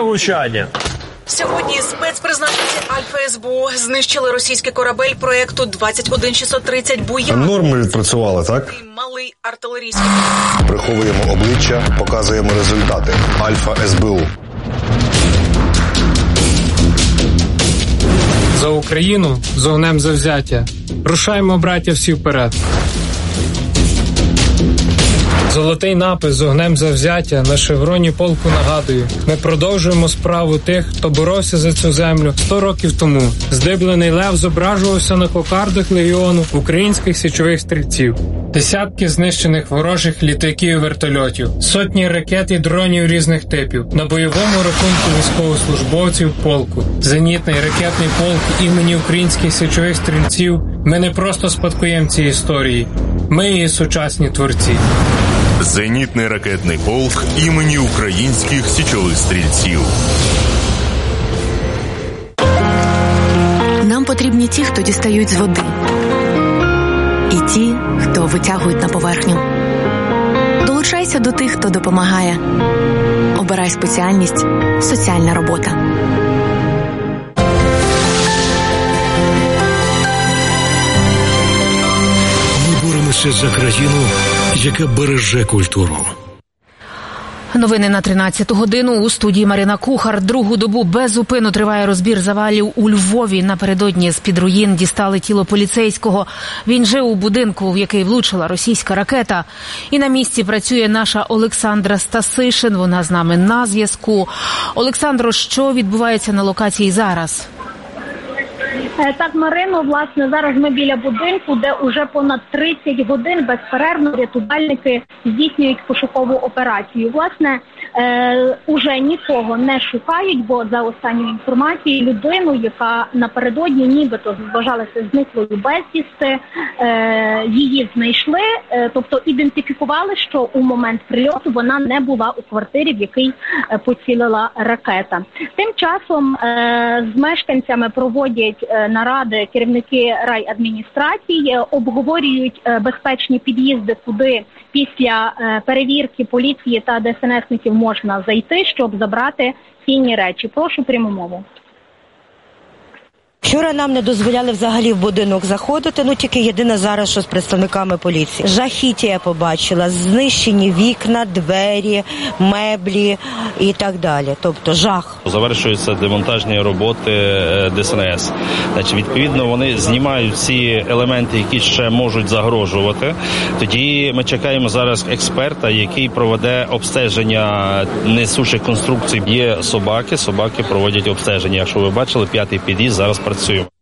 влучання. Сьогодні спецпризначенці Альфа СБУ знищили російський корабель проєкту 21630 «Буян». Норми відпрацювали, так? Малий артилерійський. Приховуємо обличчя, показуємо результати. Альфа СБУ. За Україну з огнем завзяття. Рушаємо, браття, всі вперед. Золотий напис з огнем завзяття на шевроні полку нагадує. Ми продовжуємо справу тих, хто боровся за цю землю 100 років тому. Здиблений лев зображувався на кокардах легіону українських січових стрільців. Десятки знищених ворожих літаків і вертольотів, сотні ракет і дронів різних типів. На бойовому рахунку військовослужбовців полку. Зенітний ракетний полк імені українських січових стрільців. Ми не просто спадкоємці історії. Ми її сучасні творці. Зенітний ракетний полк імені українських січових стрільців. Нам потрібні ті, хто дістають з води. І ті, хто витягують на поверхню. Долучайся до тих, хто допомагає. Обирай спеціальність «Соціальна робота». Ми боремося за країну, яка береже культуру. Новини на 13-ту годину. У студії Марина Кухар. Другу добу без зупину триває розбір завалів у Львові. Напередодні з-під руїн дістали тіло поліцейського. Він жив у будинку, в який влучила російська ракета. І на місці працює наша Олександра Стасишин. Вона з нами на зв'язку. Олександро, що відбувається на локації зараз? Так, Марино, власне, зараз ми біля будинку, де уже понад 30 годин безперервно рятувальники здійснюють пошукову операцію. Власне, уже нікого не шукають, бо за останньою інформацією людину, яка напередодні нібито вважалася зниклою безвісти, її знайшли, тобто ідентифікували, що у момент прильоту вона не була у квартирі, в якій поцілила ракета. Тим часом з мешканцями проводять наради керівники райадміністрації, обговорюють безпечні під'їзди, куди після перевірки поліції та ДСНСників можна зайти, щоб забрати цінні речі. Прошу пряму мову. Вчора нам не дозволяли взагалі в будинок заходити, тільки єдине зараз, що з представниками поліції. Жахіття я побачила, знищені вікна, двері, меблі і так далі. Тобто жах. Завершуються демонтажні роботи ДСНС. Відповідно, вони знімають всі елементи, які ще можуть загрожувати. Тоді ми чекаємо зараз експерта, який проведе обстеження несучих конструкцій. Є собаки проводять обстеження. Якщо ви бачили, 5-й під'їзд зараз працює.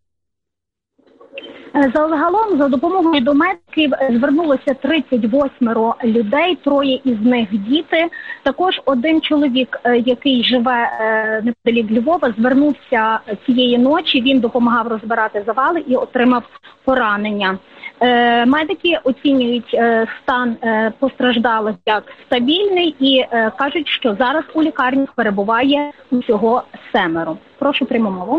Загалом, за допомогою до медиків звернулося 38 людей, 3 із них діти. Також один чоловік, який живе неподалік Львова, звернувся цієї ночі, він допомагав розбирати завали і отримав поранення. Медики оцінюють стан постраждалих як стабільний і кажуть, що зараз у лікарнях перебуває усього 7. Прошу пряму мову.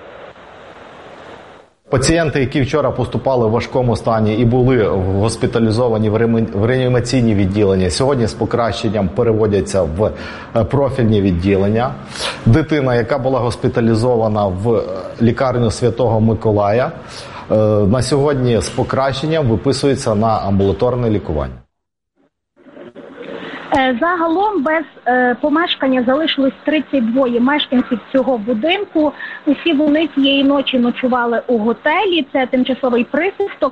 Пацієнти, які вчора поступали в важкому стані і були госпіталізовані в реанімаційні відділення, сьогодні з покращенням переводяться в профільні відділення. Дитина, яка була госпіталізована в лікарню Святого Миколая, на сьогодні з покращенням виписується на амбулаторне лікування. Загалом без помешкання залишилось 32 мешканців цього будинку. Усі вони цієї ночі ночували у готелі. Це тимчасовий прихисток,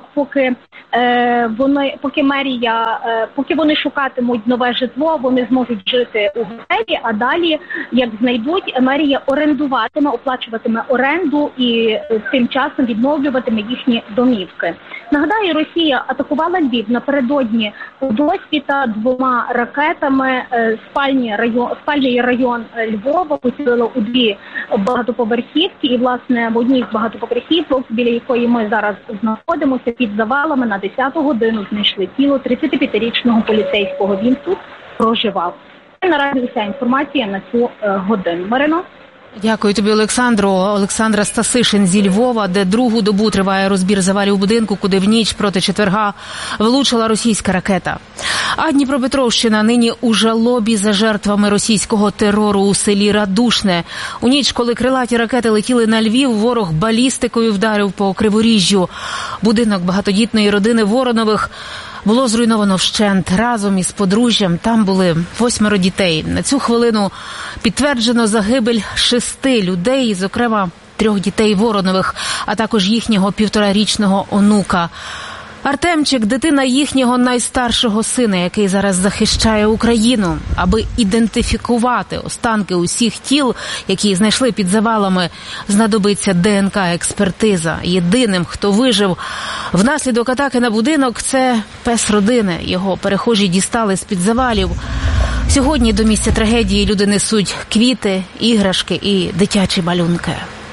поки вони шукатимуть нове житло, вони зможуть жити у готелі, а далі, як знайдуть, мерія оплачуватиме оренду і тим часом відновлюватиме їхні домівки. Нагадаю, Росія атакувала Львів напередодні досвіта 2 ракетами. Спальний район Львова поцілило у 2 багатоповерхівки. І, власне, в одній з багатоповерхівок, біля якої ми зараз знаходимося, під завалами на 10-ту годину знайшли тіло 35-річного поліцейського. Він тут проживав. Це наразі вся інформація на цю годину. Марино? Дякую тобі, Олександру. Олександра Стасишин зі Львова, де другу добу триває розбір завалів будинку, куди в ніч проти четверга влучила російська ракета. А Дніпропетровщина нині у жалобі за жертвами російського терору у селі Радушне. У ніч, коли крилаті ракети летіли на Львів, ворог балістикою вдарив по Криворіжжю. Будинок багатодітної родини Воронових було зруйновано вщент. Разом із подружжям там були 8 дітей. На цю хвилину підтверджено загибель 6 людей, зокрема 3 дітей Воронових, а також їхнього 1,5-річного онука. Артемчик – дитина їхнього найстаршого сина, який зараз захищає Україну. Аби ідентифікувати останки усіх тіл, які знайшли під завалами, знадобиться ДНК-експертиза. Єдиним, хто вижив внаслідок атаки на будинок – це пес родини. Його перехожі дістали з-під завалів. Сьогодні до місця трагедії люди несуть квіти, іграшки і дитячі малюнки.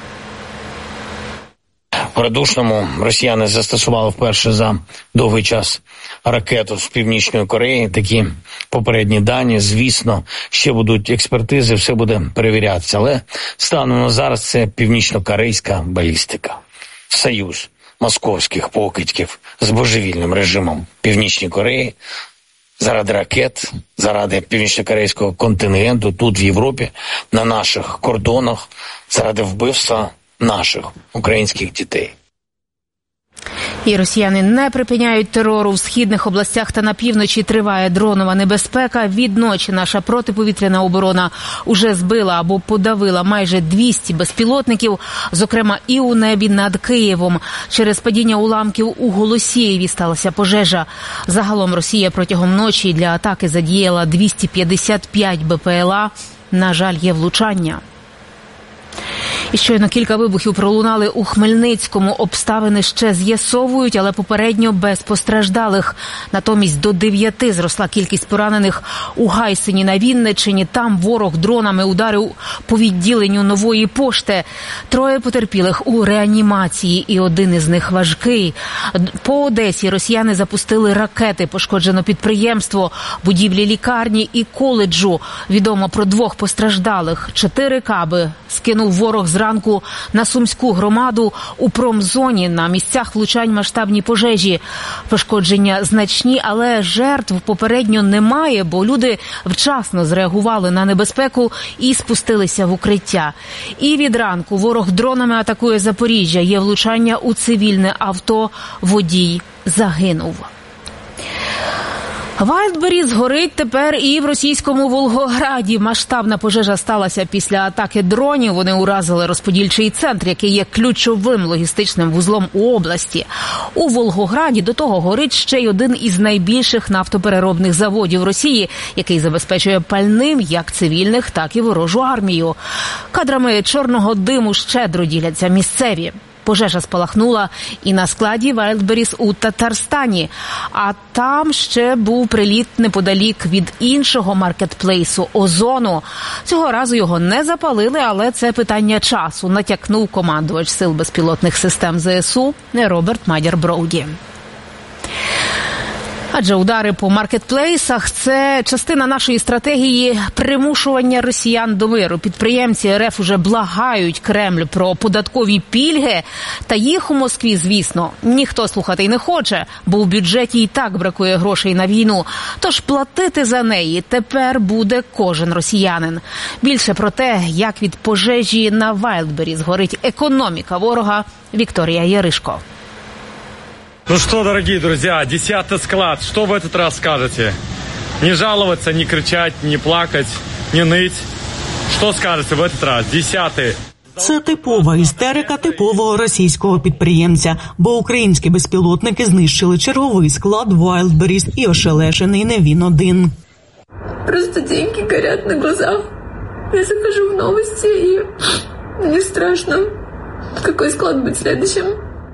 В Радушному росіяни застосували вперше за довгий час ракету з Північної Кореї. Такі попередні дані, звісно, ще будуть експертизи, все буде перевірятися. Але станом на зараз це північно-корейська балістика. Союз московських покидьків з божевільним режимом Північної Кореї заради ракет, заради північно-корейського контингенту тут в Європі, на наших кордонах, заради вбивства наших українських дітей. І росіяни не припиняють терору. В східних областях та на півночі триває дронова небезпека. Відночі наша протиповітряна оборона уже збила або подавила майже 200 безпілотників, зокрема і у небі над Києвом. Через падіння уламків у Голосіїві сталася пожежа. Загалом Росія протягом ночі для атаки задіяла 255 БПЛА. На жаль, є влучання. І щойно кілька вибухів пролунали у Хмельницькому. Обставини ще з'ясовують, але попередньо без постраждалих. Натомість до 9 зросла кількість поранених у Гайсині на Вінниччині. Там ворог дронами ударив по відділенню Нової пошти. 3 потерпілих у реанімації, і один із них важкий. По Одесі росіяни запустили ракети. Пошкоджено підприємство, будівлі лікарні і коледжу. Відомо про 2 постраждалих. 4 каби скинув ворог зранку на Сумську громаду. У промзоні на місцях влучань масштабні пожежі. Пошкодження значні, але жертв попередньо немає, бо люди вчасно зреагували на небезпеку і спустилися в укриття. І від ранку ворог дронами атакує Запоріжжя. Є влучання у цивільне авто. Водій загинув. Вайлдберріс горить тепер і в російському Волгограді. Масштабна пожежа сталася після атаки дронів. Вони уразили розподільчий центр, який є ключовим логістичним вузлом у області. У Волгограді до того горить ще й один із найбільших нафтопереробних заводів Росії, який забезпечує пальним як цивільних, так і ворожу армію. Кадрами чорного диму щедро діляться місцеві. Пожежа спалахнула і на складі Вайлдберріс у Татарстані. А там ще був приліт неподалік від іншого маркетплейсу Озону. Цього разу його не запалили, але це питання часу, натякнув командувач сил безпілотних систем ЗСУ Роберт Мадяр-Броуді. Адже удари по маркетплейсах – це частина нашої стратегії примушування росіян до миру. Підприємці РФ уже благають Кремль про податкові пільги, та їх у Москві, звісно, ніхто слухати й не хоче, бо в бюджеті і так бракує грошей на війну. Тож платити за неї тепер буде кожен росіянин. Більше про те, як від пожежі на Вайлдберріс згорить економіка ворога, Вікторія Яришко. Ну что, дорогие друзья, 10-й склад. Что в этот раз скажете? Не жаловаться, не кричать, не плакать, не ныть. Что скажете в этот раз? 10-й. Це типова істерика типового російського підприємця, бо українські безпілотники знищили черговий склад Вайлдберріс і ошелешений не він один. Просто деньги горят на глазах. Я захожу в новости, и мне страшно. Какой склад будет следующим?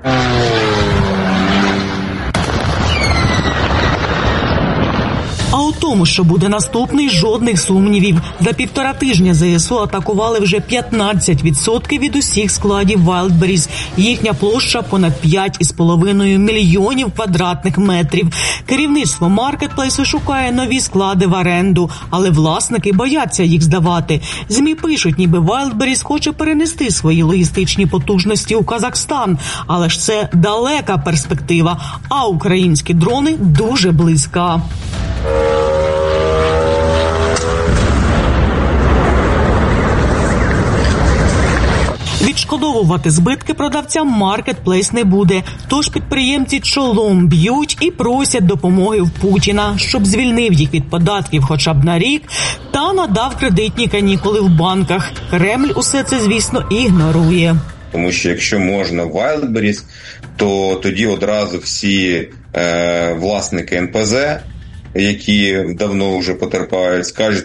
А от тому, що буде наступний, жодних сумнівів. За 1,5 тижня ЗСУ атакували вже 15% від усіх складів Wildberries. Їхня площа понад 5,5 мільйонів квадратних метрів. Керівництво маркетплейсу шукає нові склади в оренду, але власники бояться їх здавати. ЗМІ пишуть, ніби Wildberries хоче перенести свої логістичні потужності у Казахстан, але ж це далека перспектива, а українські дрони дуже близька. Відшкодовувати збитки продавцям маркетплейс не буде, тож підприємці чолом б'ють і просять допомоги в Путіна, щоб звільнив їх від податків хоча б на рік та надав кредитні канікули в банках. Кремль усе це, звісно, ігнорує. Тому що якщо можна Wildberries, то тоді одразу всі власники НПЗ, які давно вже потерпають, скажуть,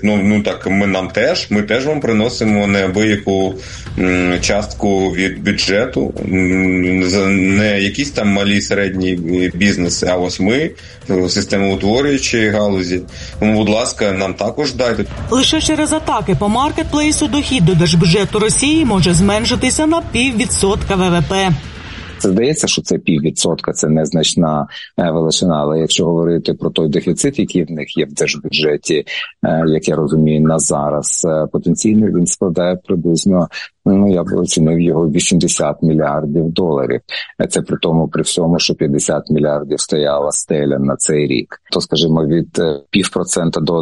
ми теж вам приносимо неабияку частку від бюджету, не якісь там малі середні бізнеси, а ось ми, системоутворюючі галузі. Тому, будь ласка, нам також дайте. Лише через атаки по маркетплейсу дохід до держбюджету Росії може зменшитися на 0,5% ВВП. Здається, що це 0,5%, це незначна величина, але якщо говорити про той дефіцит, який в них є в держбюджеті, як я розумію, на зараз, потенційно він складає приблизно, я б оцінив його 80 мільярдів доларів. Це при тому, при всьому, що 50 мільярдів стояла стеля на цей рік. То, скажімо, від 0,5% до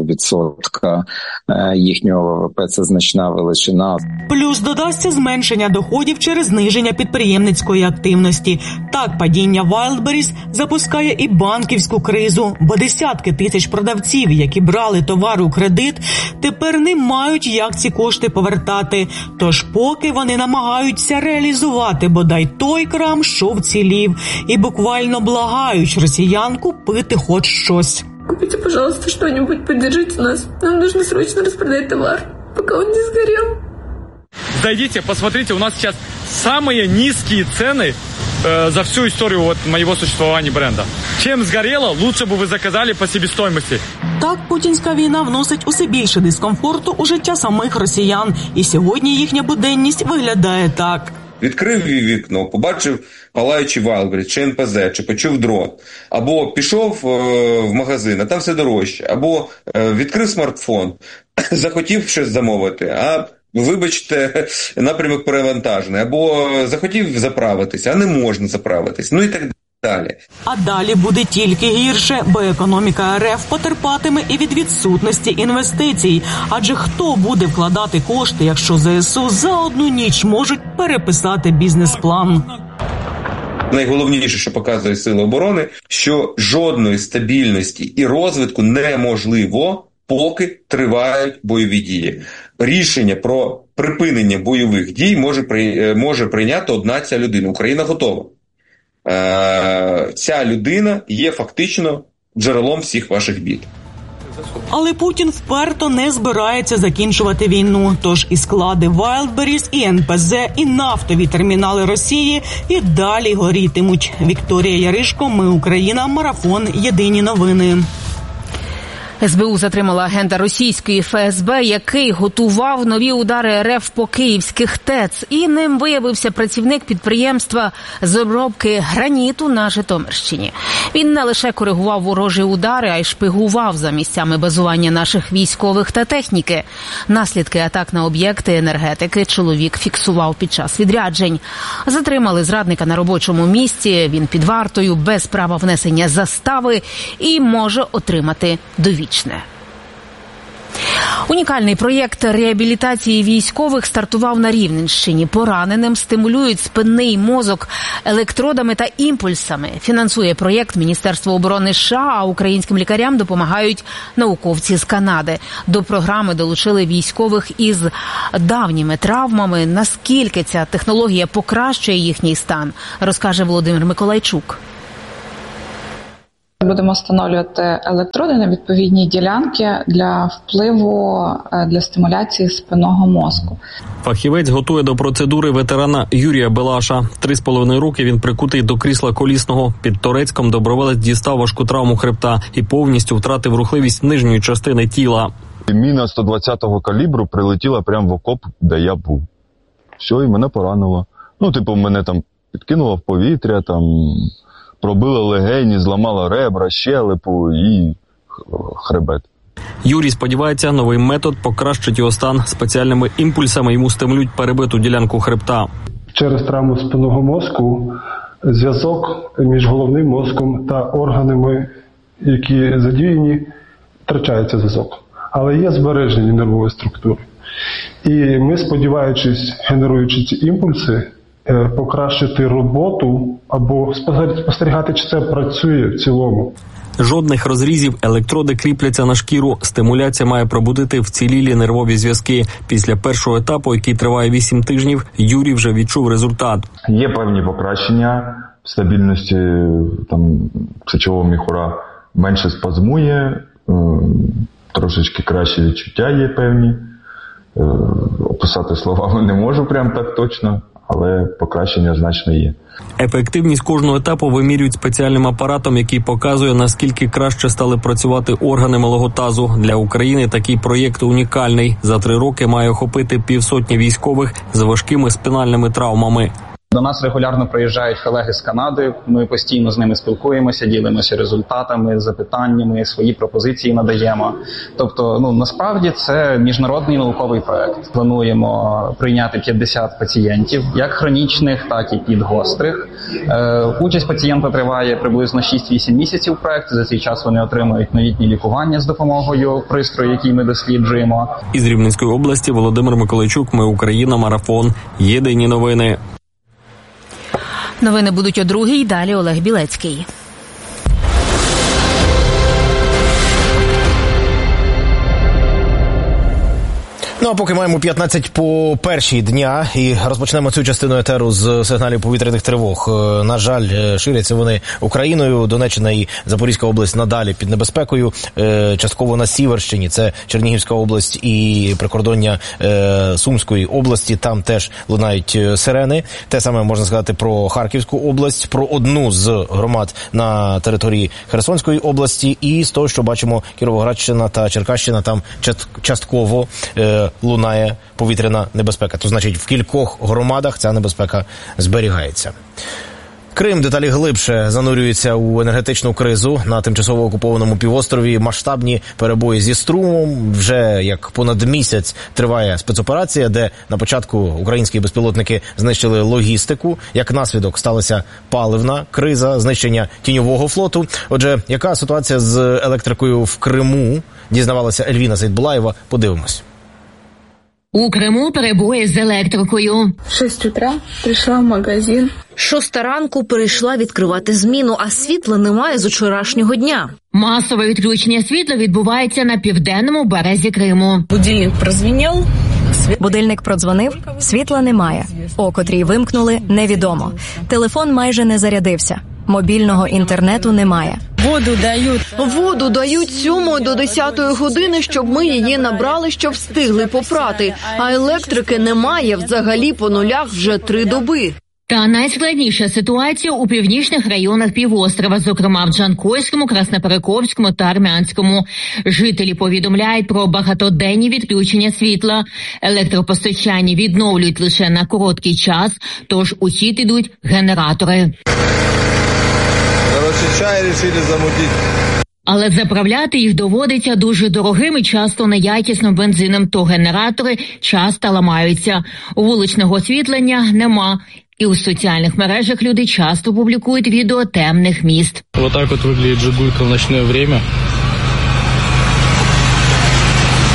1% їхнього ВВП – це значна величина. Плюс додасться зменшення доходів через зниження підприємницької активності. Так, падіння Wildberries запускає і банківську кризу, бо десятки тисяч продавців, які брали товар у кредит, тепер не мають як ці кошти повертати. Тож поки вони намагаються реалізувати бодай той крам, що вцілів, і буквально благають росіян купити хоч щось. Купите, пожалуйста, что-нибудь, поддержите нас. Нам нужно срочно распродать товар, пока он не сгорел. Зайдите, посмотрите, у нас сейчас самые низкие цены за всю историю моего существования бренда. Чем сгорело, лучше бы вы заказали по себестоимости. Так, путінська війна вносить усе більше дискомфорту у життя самих росіян. І сьогодні їхня буденність виглядає так. Відкрив вікно, побачив палаючий Wildberries, чи НПЗ, чи почув дрон. Або пішов в магазин, а там все дорожче. Або відкрив смартфон, захотів щось замовити, а вибачте, напрямок перевантажений. Або захотів заправитися, а не можна заправитись. І так далі. А далі буде тільки гірше, бо економіка РФ потерпатиме і від відсутності інвестицій. Адже хто буде вкладати кошти, якщо ЗСУ за одну ніч можуть переписати бізнес-план? Найголовніше, що показує Сили оборони, що жодної стабільності і розвитку неможливо, поки тривають бойові дії. Рішення про припинення бойових дій може прийняти одна ця людина. Україна готова. Ця людина є фактично джерелом всіх ваших бід. Але Путін вперто не збирається закінчувати війну. Тож і склади Wildberries, і НПЗ, і нафтові термінали Росії і далі горітимуть. Вікторія Яришко, Ми Україна, Марафон, Єдині новини. СБУ затримала агента російської ФСБ, який готував нові удари РФ по київських ТЕЦ. І ним виявився працівник підприємства з обробки граніту на Житомирщині. Він не лише коригував ворожі удари, а й шпигував за місцями базування наших військових та техніки. Наслідки атак на об'єкти енергетики чоловік фіксував під час відряджень. Затримали зрадника на робочому місці, він під вартою, без права внесення застави і може отримати довічне. Унікальний проєкт реабілітації військових стартував на Рівненщині. Пораненим стимулюють спинний мозок електродами та імпульсами. Фінансує проєкт Міністерство оборони США, а українським лікарям допомагають науковці з Канади. До програми долучили військових із давніми травмами. Наскільки ця технологія покращує їхній стан, розкаже Володимир Миколайчук. Будемо встановлювати електроди на відповідні ділянки для впливу, для стимуляції спинного мозку. Фахівець готує до процедури ветерана Юрія Белаша. 3,5 роки він прикутий до крісла колісного. Під Торецьком доброволець дістав важку травму хребта і повністю втратив рухливість нижньої частини тіла. Міна 120-го калібру прилетіла прямо в окоп, де я був. Все, і мене поранило. Мене там підкинуло в повітря, пробило легені, зламало ребра, щелепу і хребет. Юрій сподівається, новий метод покращить його стан. Спеціальними імпульсами йому стимулюють перебиту ділянку хребта. Через травму спинного мозку зв'язок між головним мозком та органами, які задіяні, втрачається зв'язок. Але є збереження нервової структури. І ми, сподіваючись, генеруючи ці імпульси, покращити роботу або спостерігати, чи це працює в цілому. Жодних розрізів, електроди кріпляться на шкіру. Стимуляція має пробудити вцілілі нервові зв'язки. Після першого етапу, який триває 8 тижнів, Юрій вже відчув результат. Є певні покращення в стабільності сечового міхура. Менше спазмує, трошечки краще відчуття є певні. Описати словами не можу прям так точно, але покращення значно є. Ефективність кожного етапу вимірюють спеціальним апаратом, який показує, наскільки краще стали працювати органи малого тазу. Для України такий проєкт унікальний. За 3 роки має охопити 500 військових з важкими спинальними травмами. До нас регулярно приїжджають колеги з Канади, ми постійно з ними спілкуємося, ділимося результатами, запитаннями, свої пропозиції надаємо. Тобто, насправді це міжнародний науковий проект. Плануємо прийняти 50 пацієнтів, як хронічних, так і підгострих. Участь пацієнта триває приблизно 6-8 місяців в проєкті. За цей час вони отримують новітні лікування з допомогою пристрою, який ми досліджуємо. Із Рівненської області Володимир Миколайчук, Ми Україна, Марафон. Єдині новини. Новини будуть о 2:00, далі Олег Білецький. Ну, а поки маємо 15 по першій дня і розпочнемо цю частину етеру з сигналів повітряних тривог. На жаль, ширяться вони Україною. Донеччина і Запорізька область надалі під небезпекою. Частково на Сіверщині, це Чернігівська область і прикордоння Сумської області. Там теж лунають сирени. Те саме можна сказати про Харківську область, про одну з громад на території Херсонської області. І з того, що бачимо, Кіровоградщина та Черкащина, там частково лунає повітряна небезпека. То значить, в кількох громадах ця небезпека зберігається. Крим деталі глибше занурюється у енергетичну кризу. На тимчасово окупованому півострові масштабні перебої зі струмом. Вже як понад місяць триває спецоперація, де на початку українські безпілотники знищили логістику. Як наслідок сталася паливна криза, знищення тіньового флоту. Отже, яка ситуація з електрикою в Криму? Дізнавалася Ельвіна Сейдбулаєва. Подивимось. У Криму перебої з електрикою. 6 утра прийшла в магазин. 6 ранку прийшла відкривати зміну, а світла немає з учорашнього дня. Масове відключення світла відбувається на південному березі Криму. Будильник прозвенів. Будильник продзвонив, світла немає. О котрій вимкнули, невідомо. Телефон майже не зарядився. Мобільного інтернету немає. Воду дають з 7 до 10 години, щоб ми її набрали, щоб встигли попрати. А електрики немає взагалі по нулях вже 3 доби. Та найскладніша ситуація у північних районах півострова, зокрема в Джанкойському, Красноперекопському та Армянському. Жителі повідомляють про багатоденні відключення світла. Електропостачання відновлюють лише на короткий час, тож у хід ідуть генератори. Чай вирішили замутити. Але заправляти їх доводиться дуже дорогим і часто неякісним бензином, то генератори часто ламаються. Вуличного освітлення нема. І у соціальних мережах люди часто публікують відео темних міст. Вот так вот выглядит «Жигулька» в ночное время.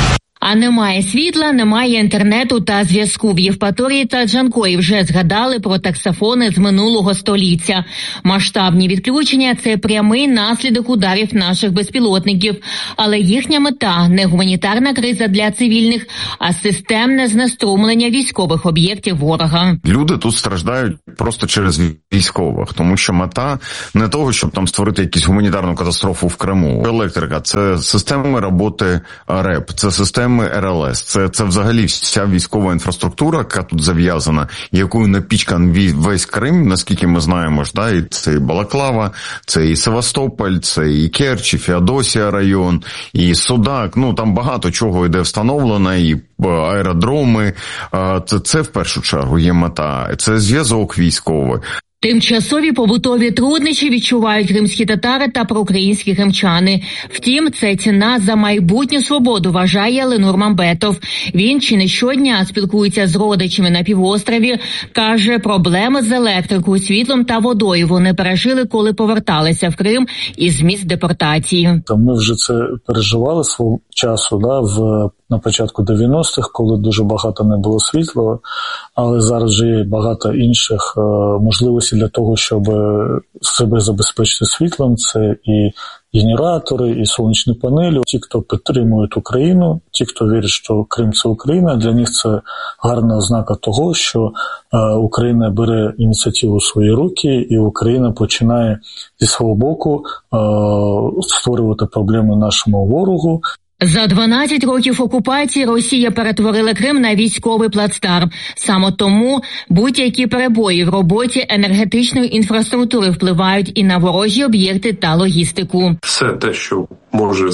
А немає світла, немає інтернету та зв'язку. В Євпаторії та Джанкої вже згадали про таксофони з минулого століття. Масштабні відключення – це прямий наслідок ударів наших безпілотників. Але їхня мета – не гуманітарна криза для цивільних, а системне знеструмлення військових об'єктів ворога. Люди тут страждають просто через військових, тому що мета не того, щоб там створити якусь гуманітарну катастрофу в Криму. Електрика – це системи роботи РЕП, це системи РЛС, це взагалі вся військова інфраструктура, яка тут зав'язана, якою напічкан весь Крим, наскільки ми знаємо, ж, да, і це і Балаклава, це і Севастополь, це і Керч, і Феодосія район, і Судак, там багато чого йде встановлено, і аеродроми. Це в першу чергу є мета, це зв'язок військовий. Тимчасові побутові труднощі відчувають кримські татари та проукраїнські кримчани. Втім, це ціна за майбутню свободу, вважає Ленур Мамбетов. Він чи не щодня спілкується з родичами на півострові. Каже, проблеми з електрикою, світлом та водою вони пережили, коли поверталися в Крим із місць депортації. Ми вже це переживали свого часу, на початку 90-х, коли дуже багато не було світла, але зараз вже є багато інших можливостей для того, щоб себе забезпечити світлом. Це і генератори, і сонячні панелі. Ті, хто підтримують Україну, ті, хто вірить, що Крим – це Україна, для них це гарна ознака того, що Україна бере ініціативу в свої руки, і Україна починає зі свого боку створювати проблеми нашому ворогу. За 12 років окупації Росія перетворила Крим на військовий плацдарм. Саме тому будь-які перебої в роботі енергетичної інфраструктури впливають і на ворожі об'єкти та логістику. Все те, що може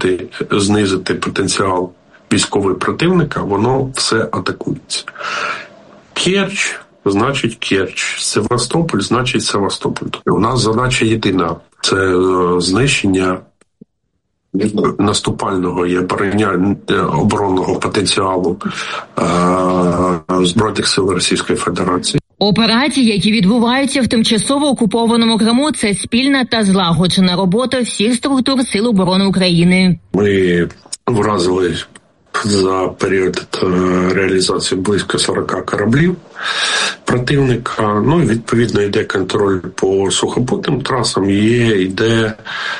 знизити потенціал військового противника, воно все атакується. Керч – значить Керч, Севастополь – значить Севастополь. У нас задача єдина – це знищення наступального і оборонного потенціалу Збройних сил Російської Федерації. Операції, які відбуваються в тимчасово окупованому Криму, це спільна та злагоджена робота всіх структур Сил оборони України. Ми вразили за період реалізації близько 40 кораблів противника. Відповідно, йде контроль по сухопутним трасам, йде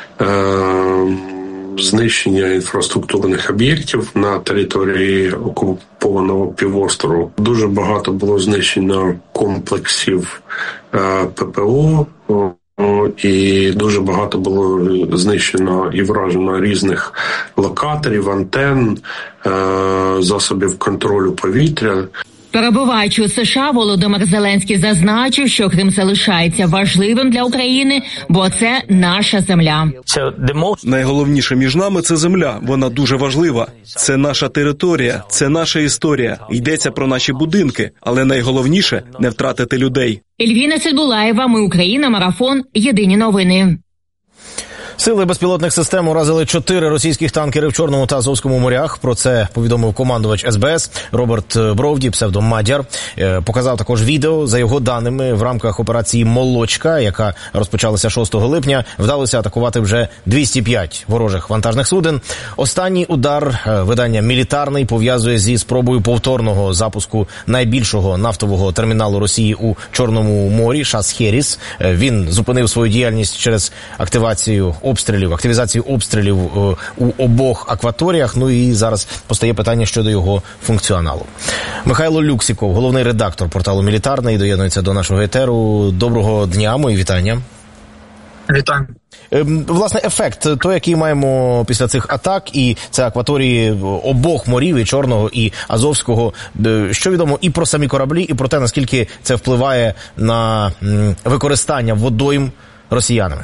знищення інфраструктурних об'єктів на території окупованого півострову. Дуже багато було знищено комплексів ППО, і дуже багато було знищено і вражено різних локаторів, антенн, засобів контролю повітря. Перебуваючи у США, Володимир Зеленський зазначив, що Крим залишається важливим для України, бо це наша земля. Найголовніше між нами – це земля. Вона дуже важлива. Це наша територія, це наша історія. Йдеться про наші будинки, але найголовніше – не втратити людей. Ельвіна Сидбулаєва, Ми Україна, Марафон, Єдині новини. Сили безпілотних систем уразили 4 російських танкери в Чорному та Азовському морях. Про це повідомив командувач СБС Роберт Бровді, псевдо Мадяр. Показав також відео. За його даними, в рамках операції «Молочка», яка розпочалася 6 липня, вдалося атакувати вже 205 ворожих вантажних суден. Останній удар видання «Мілітарний» пов'язує зі спробою повторного запуску найбільшого нафтового терміналу Росії у Чорному морі – Шас-Херіс. Він зупинив свою діяльність через активізацію обстрілів у обох акваторіях. І зараз постає питання щодо його функціоналу. Михайло Люксіков, головний редактор порталу «Мілітарний», доєднується до нашого етеру. Доброго дня, мої вітання. Вітаю. Власне, ефект, той, який маємо після цих атак, і це акваторії обох морів, і Чорного, і Азовського, що відомо і про самі кораблі, і про те, наскільки це впливає на використання водойм росіянами?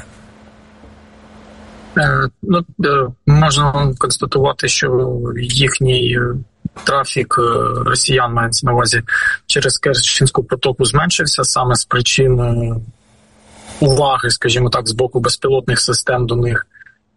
Можна констатувати, що їхній трафік росіян, мається на увазі, через Керченську протоку зменшився саме з причин уваги, скажімо так, з боку безпілотних систем до них.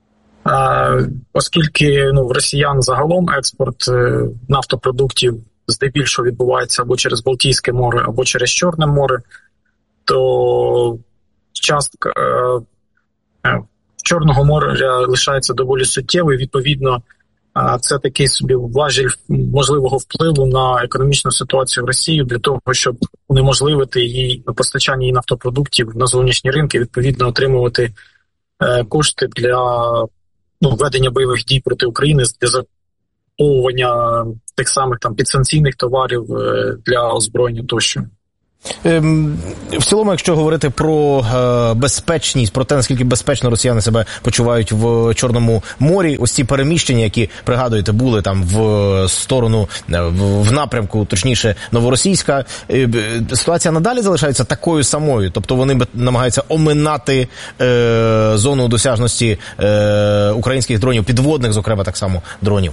Оскільки в росіян загалом експорт нафтопродуктів здебільшого відбувається або через Балтійське море, або через Чорне море, то частка Чорного моря лишається доволі суттєвою. Відповідно, це такий собі важіль можливого впливу на економічну ситуацію в Росії для того, щоб унеможливити її постачання її нафтопродуктів на зовнішні ринки, відповідно отримувати кошти для ведення бойових дій проти України, для закуповування тих самих там підсанкційних товарів для озброєння тощо. В цілому, якщо говорити про безпечність, про те, наскільки безпечно росіяни себе почувають в Чорному морі, ось ці переміщення, які, пригадуєте, були там в сторону, в напрямку, точніше, Новоросійська, ситуація надалі залишається такою самою? Тобто вони намагаються оминати зону досяжності українських дронів, підводних, зокрема, так само, дронів?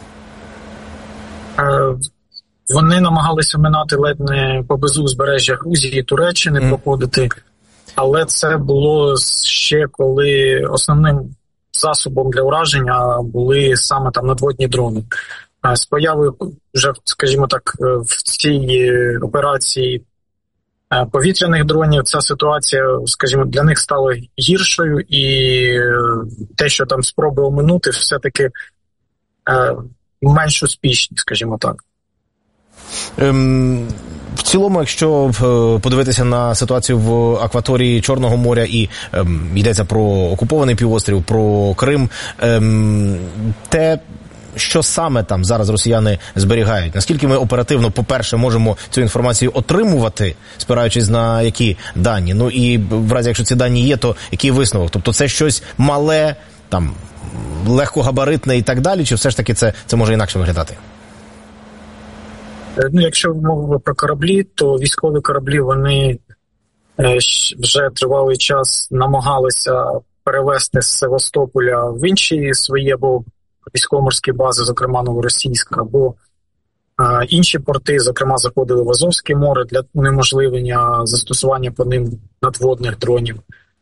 Вони намагалися оминати ледь не поблизу узбережжя Грузії, Туреччини проходити, але це було ще коли основним засобом для ураження були саме там надводні дрони. З появою вже, скажімо так, в цій операції повітряних дронів ця ситуація, скажімо, для них стала гіршою, і те, що там спроби оминути, все-таки менш успішні, скажімо так. В цілому, якщо подивитися на ситуацію в акваторії Чорного моря і йдеться про окупований півострів, про Крим, те, що саме там зараз росіяни зберігають, наскільки ми оперативно, по-перше, можемо цю інформацію отримувати, спираючись на які дані, ну і в разі, якщо ці дані є, то який висновок? Тобто це щось мале, там, легкогабаритне і так далі, чи все ж таки це може інакше виглядати? Якщо мова про кораблі, то військові кораблі, вони вже тривалий час намагалися перевести з Севастополя в інші свої або військово-морські бази, зокрема Новоросійська, або інші порти, зокрема, заходили в Азовське море для унеможливлення застосування по ним надводних дронів.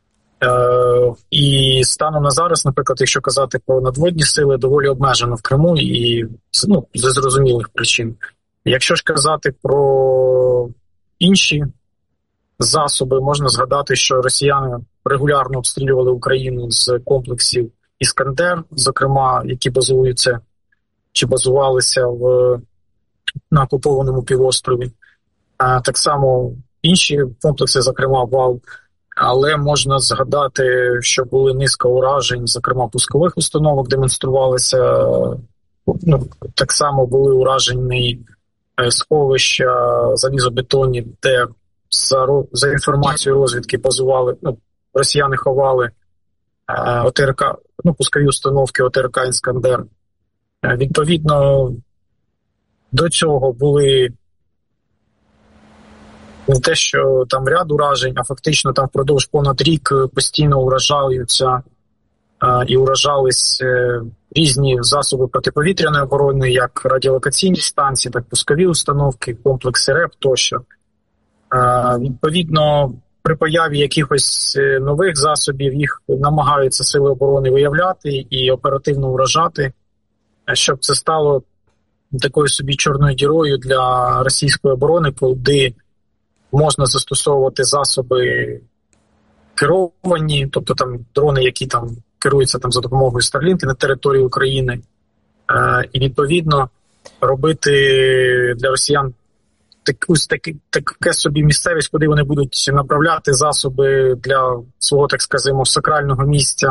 І станом на зараз, наприклад, якщо казати про надводні сили, доволі обмежено в Криму і з зрозумілих причин. Якщо ж казати про інші засоби, можна згадати, що росіяни регулярно обстрілювали Україну з комплексів «Іскандер», зокрема, які базуються чи базувалися на окупованому півострові. Так само інші комплекси, зокрема «Вал», але можна згадати, що були низка уражень, зокрема пускових установок демонструвалися, так само були уражені сховища залізобетонні, де за інформацією розвідки базували, росіяни ховали ОТРК, пускові установки ОТРК «Іскандер». Відповідно, до цього були не те, що там ряд уражень, а фактично там впродовж понад рік постійно уражаються і уражались різні засоби протиповітряної оборони, як радіолокаційні станції, так і пускові установки, комплекси РЕП тощо. Відповідно, при появі якихось нових засобів їх намагаються сили оборони виявляти і оперативно уражати, щоб це стало такою собі чорною дірою для російської оборони, коли можна застосовувати засоби керовані, тобто там дрони, які там керуються там за допомогою Starlink на території України, і відповідно робити для росіян таке собі місцевість, куди вони будуть направляти засоби для свого, так скажімо, сакрального місця,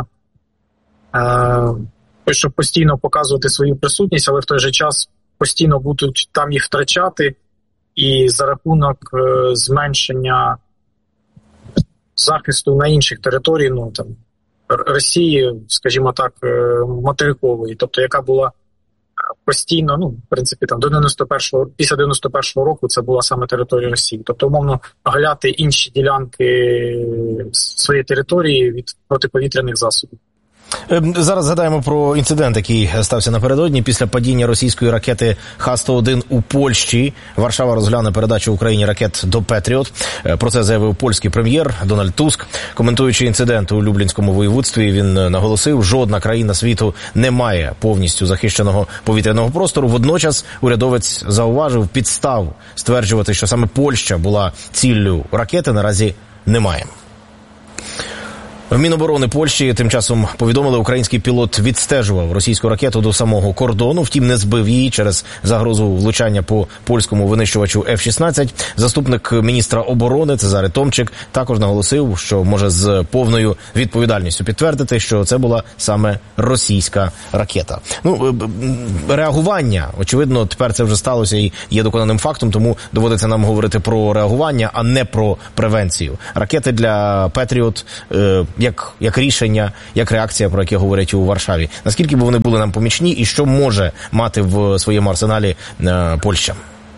щоб постійно показувати свою присутність, але в той же час постійно будуть там їх втрачати, і за рахунок зменшення захисту на інших територіях, Росії, скажімо так, материкової, тобто яка була постійно, в принципі, там після 91-го року це була саме територія Росії. Тобто, умовно, оголяти інші ділянки своєї території від протиповітряних засобів. Зараз згадаємо про інцидент, який стався напередодні. Після падіння російської ракети Х-101 у Польщі Варшава розгляне передачу Україні ракет до «Петріот». Про це заявив польський прем'єр Дональд Туск. Коментуючи інцидент у Люблінському воєводстві, він наголосив, жодна країна світу не має повністю захищеного повітряного простору. Водночас урядовець зауважив, підстав стверджувати, що саме Польща була ціллю ракети, наразі немає. В Міноборони Польщі тим часом повідомили, український пілот відстежував російську ракету до самого кордону, втім не збив її через загрозу влучання по польському винищувачу F-16. Заступник міністра оборони Цезарі Томчик також наголосив, що може з повною відповідальністю підтвердити, що це була саме російська ракета. Реагування, очевидно, тепер це вже сталося і є доконаним фактом, тому доводиться нам говорити про реагування, а не про превенцію. Ракети для Петріот як рішення, як реакція, про яке говорять у Варшаві. Наскільки б вони були нам помічні і що може мати в своєму арсеналі Польща?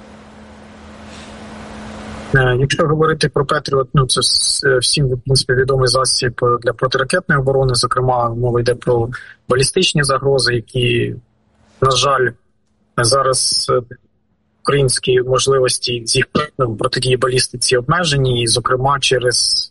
Якщо говорити про Петріот, це всім, в принципі, відомий засіб для протиракетної оборони. Зокрема, мова йде про балістичні загрози, які, на жаль, зараз українські можливості з їх протидії балістиці обмежені, і, зокрема, через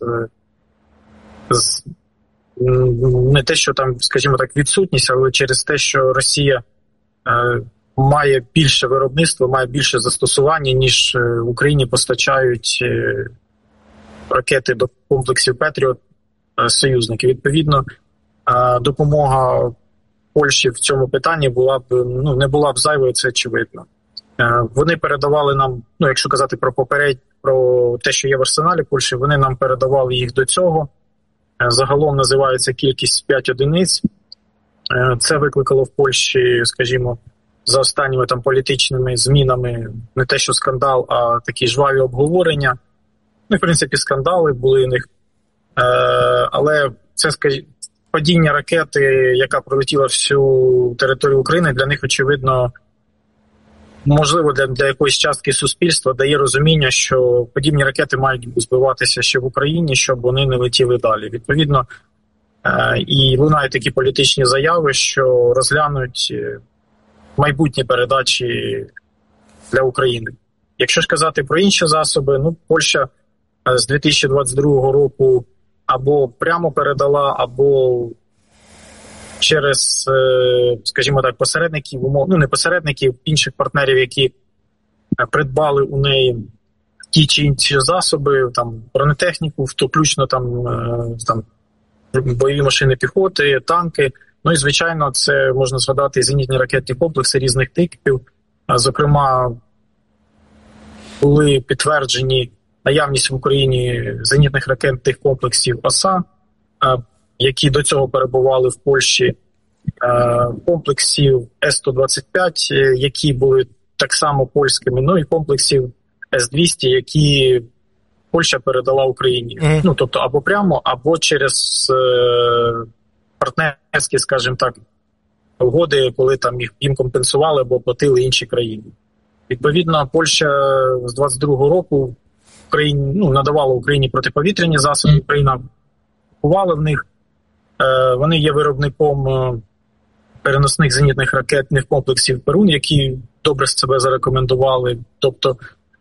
не те, що там, скажімо так, відсутність, але через те, що Росія має більше виробництва, має більше застосування, ніж Україні постачають ракети до комплексів Петріот союзники. Відповідно, допомога Польщі в цьому питанні була б, не була б зайвою, це очевидно. Вони передавали нам, якщо казати про те, що є в арсеналі Польщі, вони нам передавали їх до цього. Загалом називається кількість 5 одиниць. Це викликало в Польщі, скажімо, за останніми політичними змінами не те, що скандал, а такі жваві обговорення. В принципі, скандали були в них. Але це, падіння ракети, яка пролетіла всю територію України, для них, очевидно, можливо, для якоїсь частки суспільства дає розуміння, що подібні ракети мають збиватися ще в Україні, щоб вони не летіли далі. Відповідно, і лунають такі політичні заяви, що розглянуть майбутні передачі для України. Якщо ж казати про інші засоби, Польща з 2022 року або прямо передала, або через, скажімо так, посередників, не посередників, інших партнерів, які придбали у неї ті чи інші засоби, бронетехніку, включно бойові машини піхоти, танки. І, звичайно, це можна згадати зенітні ракетні комплекси різних типів. Зокрема, були підтверджені наявність в Україні зенітних ракетних комплексів ОСА, які до цього перебували в Польщі, комплексів С-125, які були так само польськими, і комплексів С-200, які Польща передала Україні. Тобто або прямо, або через партнерські, скажімо так, угоди, коли їм компенсували або платили інші країни. Відповідно, Польща з 22-го року надавала Україні протиповітряні засоби, Україна купувала в них. Вони є виробником переносних зенітних ракетних комплексів «Перун», які добре себе зарекомендували. Тобто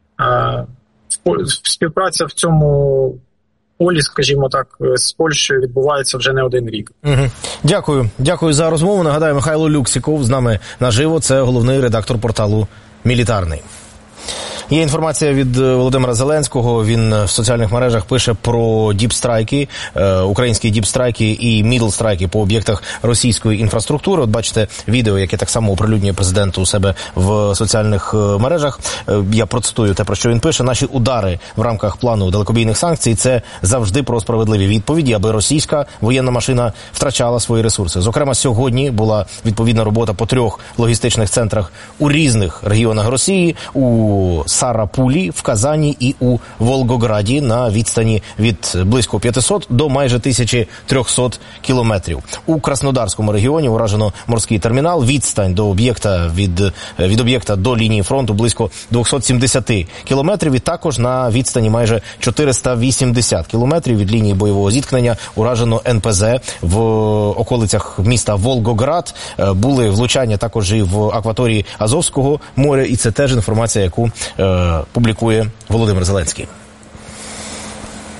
співпраця в цьому полі, скажімо так, з Польщею відбувається вже не один рік. Дякую за розмову. Нагадаю, Михайло Люксіков з нами наживо. Це головний редактор порталу «Мілітарний». Є інформація від Володимира Зеленського. Він в соціальних мережах пише про діпстрайки, українські діпстрайки і мідлстрайки по об'єктах російської інфраструктури. От бачите відео, яке так само оприлюднює президент у себе в соціальних мережах. Я процитую те, про що він пише. Наші удари в рамках плану далекобійних санкцій – це завжди про справедливі відповіді, аби російська воєнна машина втрачала свої ресурси. Зокрема, сьогодні була відповідна робота по 3 логістичних центрах у різних регіонах Росії, у Сарапулі, в Казані і у Волгограді на відстані від близько 500 до майже 1300 кілометрів. У Краснодарському регіоні уражено морський термінал. Відстань до об'єкта від об'єкта до лінії фронту близько 270 кілометрів. І також на відстані майже 480 кілометрів від лінії бойового зіткнення уражено НПЗ в околицях міста Волгоград. Були влучання також і в акваторії Азовського моря. І це теж інформація, яку публікує Володимир Зеленський.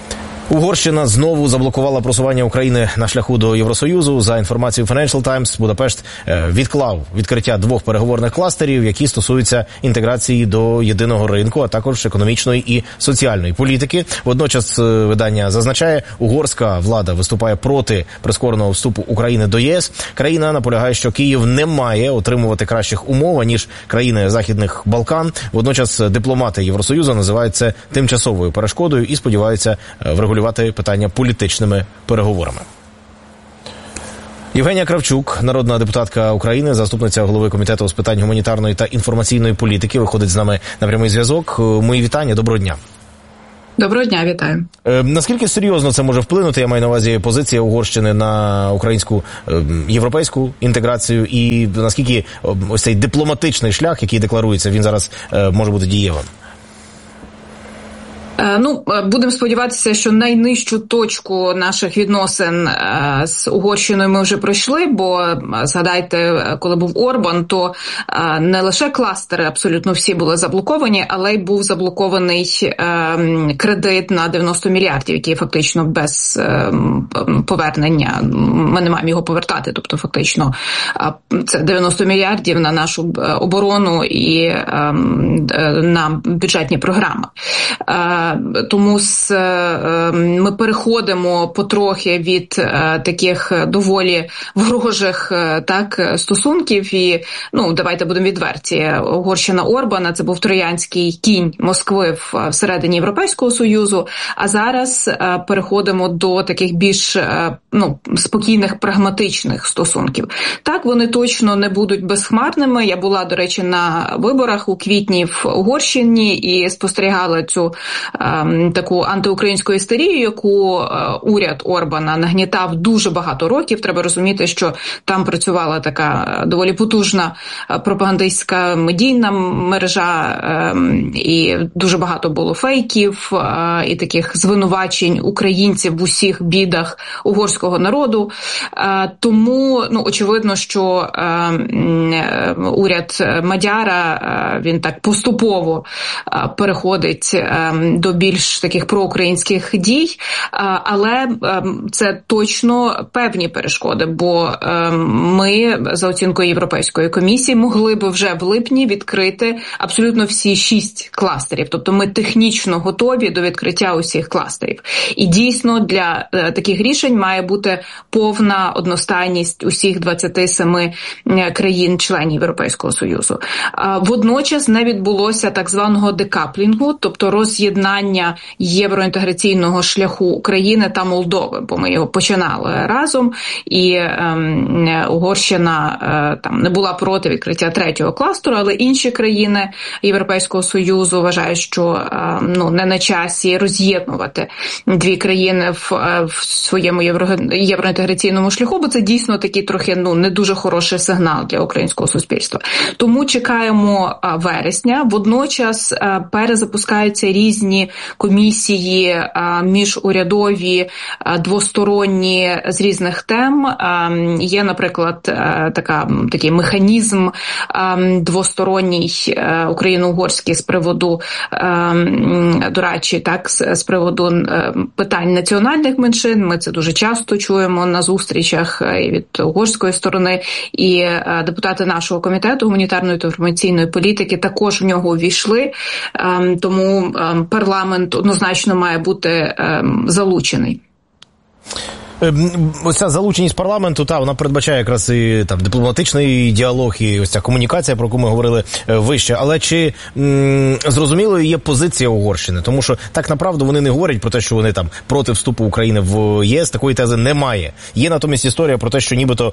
Угорщина знову заблокувала просування України на шляху до Євросоюзу. За інформацією Financial Times, Будапешт відклав відкриття 2 переговорних кластерів, які стосуються інтеграції до єдиного ринку, а також економічної і соціальної політики. Водночас видання зазначає, угорська влада виступає проти прискореного вступу України до ЄС. Країна наполягає, що Київ не має отримувати кращих умов, ніж країни Західних Балкан. Водночас дипломати Євросоюзу називають це тимчасовою перешкодою і сподіваються врегулювати питання політичними переговорами. Євгенія Кравчук, народна депутатка України, заступниця голови Комітету з питань гуманітарної та інформаційної політики, виходить з нами на прямий зв'язок. Мої вітання, доброго дня. Доброго дня, вітаю. Наскільки серйозно це може вплинути, я маю на увазі позиція Угорщини на українську європейську інтеграцію, і наскільки ось цей дипломатичний шлях, який декларується, він зараз може бути дієвим? Будемо сподіватися, що найнижчу точку наших відносин з Угорщиною ми вже пройшли, бо, згадайте, коли був Орбан, то не лише кластери абсолютно всі були заблоковані, але й був заблокований кредит на 90 мільярдів, який фактично без повернення, ми не маємо його повертати, тобто фактично це 90 мільярдів на нашу оборону і на бюджетні програми. Тому ми переходимо потрохи від таких доволі ворожих стосунків. І, давайте будемо відверті, Угорщина Орбана – це був троянський кінь Москви всередині Європейського Союзу, а зараз переходимо до таких більш спокійних, прагматичних стосунків. Так, вони точно не будуть безхмарними. Я була, до речі, на виборах у квітні в Угорщині і спостерігала цю таку антиукраїнську істерію, яку уряд Орбана нагнітав дуже багато років. Треба розуміти, що там працювала така доволі потужна пропагандистська медійна мережа, і дуже багато було фейків і таких звинувачень українців в усіх бідах угорського народу. Тому, очевидно, що уряд Мадяра, він так поступово переходить до більш таких проукраїнських дій, але це точно певні перешкоди, бо ми, за оцінкою Європейської комісії, могли би вже в липні відкрити абсолютно всі 6 кластерів. Тобто ми технічно готові до відкриття усіх кластерів. І дійсно для таких рішень має бути повна одностайність усіх 27 країн-членів Європейського Союзу. Водночас не відбулося так званого декаплінгу, тобто роз'єднання євроінтеграційного шляху України та Молдови, бо ми його починали разом, і Угорщина там не була проти відкриття 3-го кластеру, але інші країни Європейського Союзу вважають, що не на часі роз'єднувати 2 країни в своєму євроінтеграційному шляху, бо це дійсно такий трохи не дуже хороший сигнал для українського суспільства. Тому чекаємо вересня. Водночас перезапускаються різні комісії міжурядові, двосторонні з різних тем. Є, наприклад, такий механізм двосторонній україно-угорський з приводу, до речі, з приводу питань національних меншин. Ми це дуже часто чуємо на зустрічах і від угорської сторони, і депутати нашого комітету гуманітарної та інформаційної політики також в нього увійшли, тому парламент однозначно має бути залучений. Оця залученість парламенту, вона передбачає якраз і там дипломатичний діалог, і ось ця комунікація, про яку ми говорили вище. Але чи зрозумілою є позиція Угорщини? Тому що так направду вони не говорять про те, що вони там проти вступу України в ЄС, такої тези немає. Є натомість історія про те, що нібито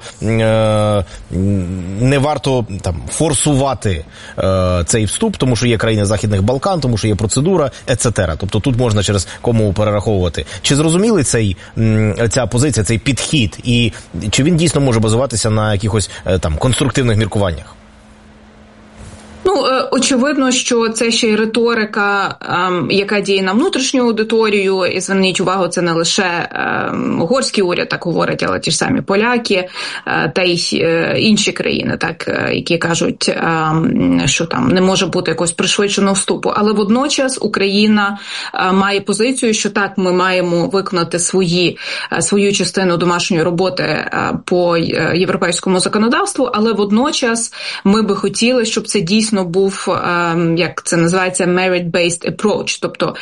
не варто там форсувати цей вступ, тому що є країни Західних Балкан, тому що є процедура, etc. Тобто тут можна через кому перераховувати. Чи зрозуміли ця позиція, цей підхід, і чи він дійсно може базуватися на якихось там конструктивних міркуваннях? Очевидно, що це ще й риторика, яка діє на внутрішню аудиторію, і зверніть увагу, це не лише угорський уряд так говорить, але ті ж самі поляки та й інші країни, так, які кажуть, що там не може бути якогось пришвидшеного вступу. Але водночас Україна має позицію, що так, ми маємо виконати свою частину домашньої роботи по європейському законодавству, але водночас ми би хотіли, щоб це дійсно був, як це називається, merit-based approach, тобто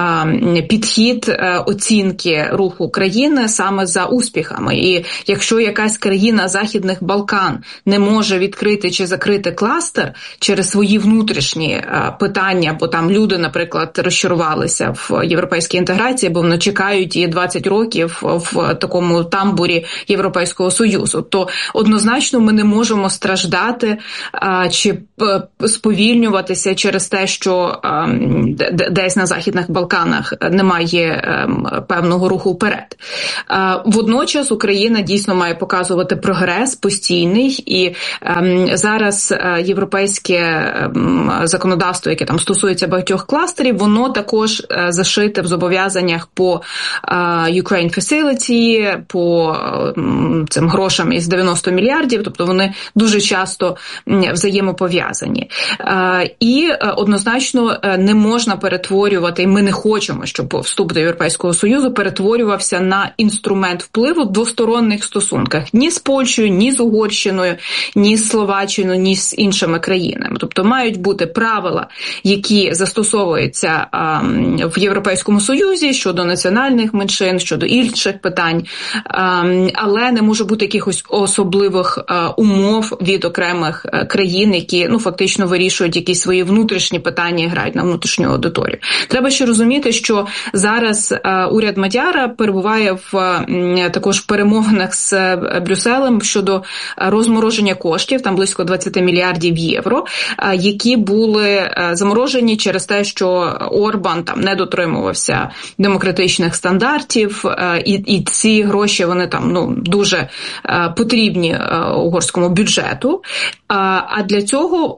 підхід оцінки руху країни саме за успіхами. І якщо якась країна Західних Балкан не може відкрити чи закрити кластер через свої внутрішні питання, бо там люди, наприклад, розчарувалися в європейській інтеграції, бо вони чекають її 20 років в такому тамбурі Європейського Союзу, то однозначно ми не можемо страждати чи сповільнюватися через те, що десь на Західних Балканах немає певного руху вперед. Водночас Україна дійсно має показувати прогрес постійний, і зараз європейське законодавство, яке там стосується багатьох кластерів, воно також зашите в зобов'язаннях по Ukraine Facility, по цим грошам із 90 мільярдів, тобто вони дуже часто взаємопов'язані. І однозначно не можна перетворювати, і ми не хочемо, щоб вступ до Європейського Союзу перетворювався на інструмент впливу в двосторонніх стосунках. Ні з Польщею, ні з Угорщиною, ні з Словаччиною, ні з іншими країнами. Тобто мають бути правила, які застосовуються в Європейському Союзі щодо національних меншин, щодо інших питань, але не може бути якихось особливих умов від окремих країн, які фактично вирішують якісь свої внутрішні питання і грають на внутрішню аудиторію. Треба ще розуміти, що зараз уряд Мадяра перебуває в також перемовинах з Брюсселем щодо розмороження коштів, там близько 20 мільярдів євро, які були заморожені через те, що Орбан там не дотримувався демократичних стандартів, і ці гроші, вони там дуже потрібні угорському бюджету. А для цього